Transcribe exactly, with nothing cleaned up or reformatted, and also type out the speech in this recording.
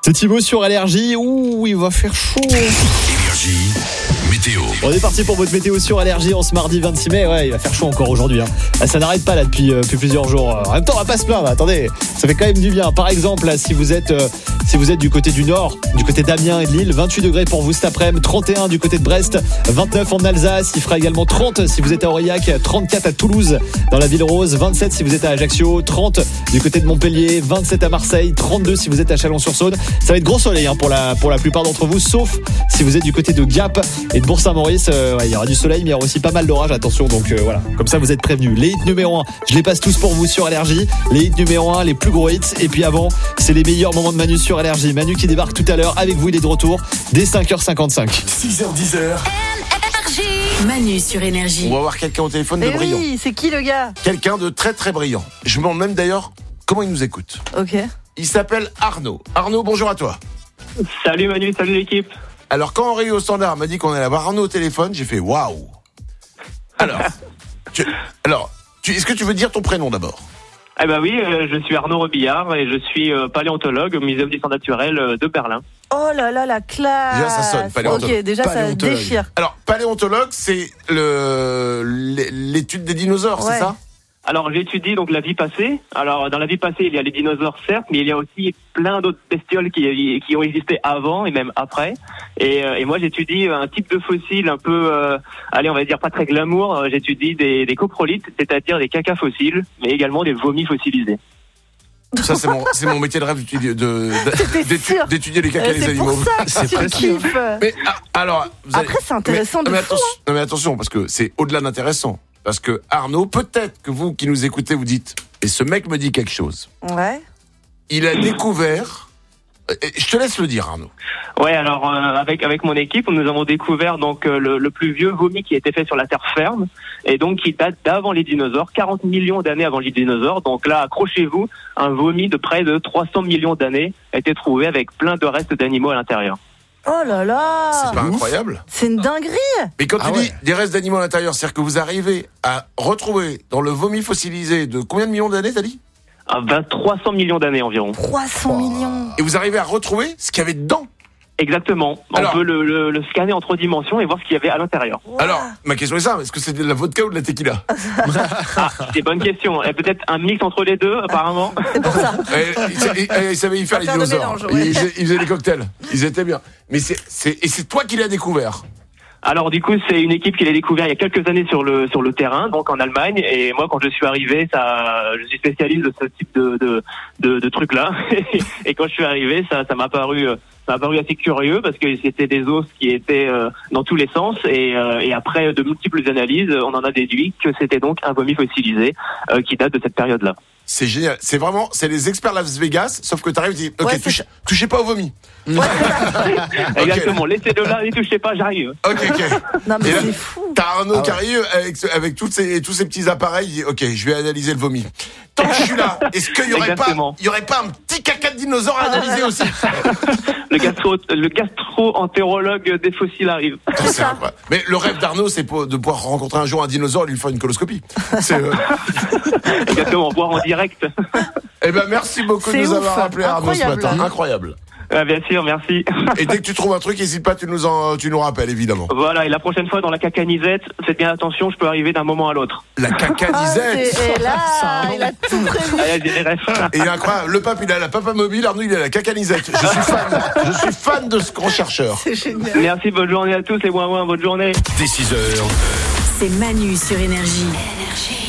C'est Thibaut sur Allergie. Ouh, il va faire chaud. Énergie, météo. On est parti pour votre météo sur Allergie en ce mardi vingt-six mai. Ouais, il va faire chaud encore aujourd'hui. Hein. Ah, ça n'arrête pas là depuis, euh, depuis plusieurs jours. En même temps, on va pas se plaindre. Attendez, ça fait quand même du bien. Par exemple, là, si vous êtes, euh, si vous êtes du côté du nord, du côté d'Amiens et de Lille, vingt-huit degrés pour vous cet après-midi, trente et un du côté de Brest, vingt-neuf en Alsace. Il fera également trente si vous êtes à Aurillac, trente-quatre à Toulouse, dans la ville rose, vingt-sept si vous êtes à Ajaccio, trente du côté de Montpellier, vingt-sept à Marseille, trente-deux si vous êtes à Chalon-sur-Saône. Ça va être gros soleil hein, pour, la, pour la plupart d'entre vous, sauf si vous êtes du côté de Gap et de Bourg-Saint-Maurice. Euh, ouais, il y aura du soleil, mais il y aura aussi pas mal d'orage. Attention, donc euh, voilà. Comme ça, vous êtes prévenus. Les hits numéro un, je les passe tous pour vous sur Allergie. Les hits numéro un, les plus gros hits. Et puis avant, c'est les meilleurs moments de Manu sur Allergie. Manu qui débarque tout à l'heure avec vous, il est de retour dès cinq heures cinquante-cinq. six heures dix heures. Manu sur Énergie. On va voir quelqu'un au téléphone de Eh brillant. oui, c'est qui le gars? Quelqu'un de très très brillant. Je me demande même d'ailleurs comment il nous écoute. Ok. Il s'appelle Arnaud. Arnaud, bonjour à toi. Salut Manu, salut l'équipe. Alors quand Henri au standard m'a dit qu'on allait avoir Arnaud au téléphone, j'ai fait waouh. Alors, tu, alors tu, est-ce que tu veux dire ton prénom d'abord? Eh ben oui, euh, je suis Arnaud Robillard et je suis euh, paléontologue au Muséum d'histoire naturelle euh, de Berlin. Oh là là, la classe. Déjà, ça sonne, paléontologue. Ok, déjà ça Paléontologue. déchire. Alors, paléontologue, c'est le l'étude des dinosaures, Ouais. c'est ça? Alors j'étudie donc la vie passée. Alors dans la vie passée, il y a les dinosaures certes, mais il y a aussi plein d'autres bestioles qui, qui ont existé avant et même après. Et, euh, et moi j'étudie un type de fossile un peu, euh, allez on va dire pas très glamour. J'étudie des, des coprolites, c'est-à-dire des cacas fossiles, mais également des vomis fossilisés. Ça, c'est mon, c'est mon métier de rêve d'étudier, de, C'était d'étu- sûr. d'étudier les Euh, cacas des c'est animaux. pour ça que C'est tu pas le sûr. kiffes. Mais ah, alors, vous allez- Après, c'est intéressant mais, de mais fou. attention, non, mais attention, parce que c'est au-delà d'intéressant. Parce que Arnaud, peut-être que vous qui nous écoutez, vous dites, et ce mec me dit quelque chose. Ouais. Il a découvert. et Je te laisse le dire, Arnaud. Ouais, alors euh, avec avec mon équipe, nous avons découvert donc euh, le, le plus vieux vomi qui a été fait sur la terre ferme et donc qui date d'avant les dinosaures, quarante millions d'années avant les dinosaures. Donc là, accrochez-vous, un vomi de près de trois cents millions d'années a été trouvé avec plein de restes d'animaux à l'intérieur. Oh là là. C'est pas incroyable? C'est une dinguerie. Mais quand Ah tu ouais. dis des restes d'animaux à l'intérieur, c'est-à-dire que vous arrivez à retrouver dans le vomi fossilisé de combien de millions d'années, t'as dit? À vingt, trois cents millions d'années environ. trois cents millions. Et vous arrivez à retrouver ce qu'il y avait dedans. Exactement. On Alors- peut le, le, le scanner en trois dimensions et voir ce qu'il y avait à l'intérieur. Wow. Alors, ma question est simple, est-ce que c'est de la vodka ou de la tequila? Ah, c'est bonne question. Et peut-être un mix entre les deux, apparemment. C'est pour ça. Eh, il, sa- il- il savait y faire les Faire le dinosaures. mélange, ouais. il, faisait- il faisait des cocktails. Ils étaient bien. Mais c'est, c'est, et c'est toi qui l'as découvert. Alors du coup, c'est une équipe qui l'a découvert il y a quelques années sur le sur le terrain, donc en Allemagne. Et moi, quand je suis arrivé, ça, je suis spécialiste de ce type de de de, de trucs là. Et quand je suis arrivé, ça ça m'a paru euh, ça m'a paru assez curieux parce que c'était des os qui étaient euh, dans tous les sens. Et euh, et après de multiples analyses, on en a déduit que c'était donc un vomi fossilisé euh, qui date de cette période-là. C'est génial. C'est vraiment, c'est les experts Las Vegas, sauf que t'arrives et tu dis, ok, Ouais, c'est touche- touchez pas au vomi. Exactement. Laissez-le là, n'y touchez pas, j'arrive. Ok, ok. Non mais Et là, c'est fou. T'as Arnaud Ah ouais. qui arrive avec, ce- avec toutes ces, tous ces petits appareils, il dit, ok, je vais analyser le vomi. Tant que je suis là, est-ce qu'il y aurait pas, Exactement. il y aurait pas un petit caca de dinosaure à analyser aussi? Le gastro le gastro-entérologue des fossiles arrive. Putain, c'est incroyable. Mais le rêve d'Arnaud, c'est pour- de pouvoir rencontrer un jour un dinosaure et lui faire une coloscopie. C'est, euh... Exactement. Voir en direct. Eh ben, merci beaucoup de C'est nous ouf. avoir appelé Arnaud ce Incroyable. matin. Incroyable. Ah, bien sûr, merci. Et dès que tu trouves un truc, n'hésite pas, tu nous en, tu nous rappelles, évidemment. Voilà, et la prochaine fois dans la cacanisette, faites bien attention, je peux arriver d'un moment à l'autre. La Ah, cacanisette. c'est- et là, il a tout prévu. Allez, j'ai des refs. Et il est incroyable. Le pape, il a la papa mobile, Arnaud, il a la cacanisette. Je suis fan. Je suis fan de ce grand chercheur. C'est génial. Merci, bonne journée à tous, les ouin ouin, bonne journée. Dès six heures. C'est Manu sur Énergie.